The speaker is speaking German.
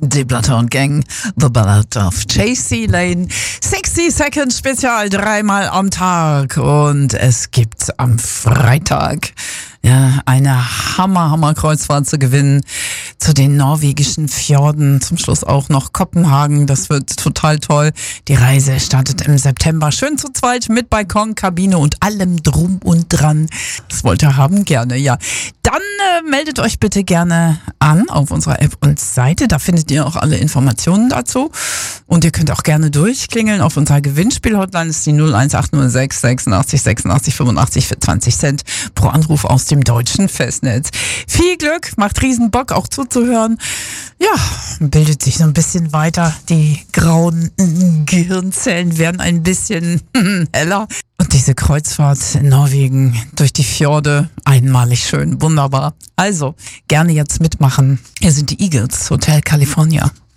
Die Bloodhound Gang, The Ballad of Chasey Lane. 60 Seconds Spezial, 3-mal am Tag. Und es gibt am Freitag eine Hammer-Kreuzfahrt zu gewinnen zu den norwegischen Fjorden. Zum Schluss auch noch Kopenhagen. Das wird total toll. Die Reise startet im September. Schön zu zweit mit Balkon, Kabine und allem drum und dran. Das wollt ihr haben? Gerne, ja. Dann meldet euch bitte gerne an auf unserer App und Seite. Da findet ihr auch alle Informationen dazu. Und ihr könnt auch gerne durchklingeln auf unserer Gewinnspiel-Hotline. Das ist die 01806 86 86 85 für 20 Cent pro Anruf aus dem deutschen Festnetz. Viel Glück, macht riesen Bock auch zuzuhören. Ja, bildet sich so ein bisschen weiter. Die grauen Gehirnzellen werden ein bisschen heller. Und diese Kreuzfahrt in Norwegen durch die Fjorde, einmalig schön, wunderbar. Also, gerne jetzt mitmachen. Hier sind die Eagles, Hotel California.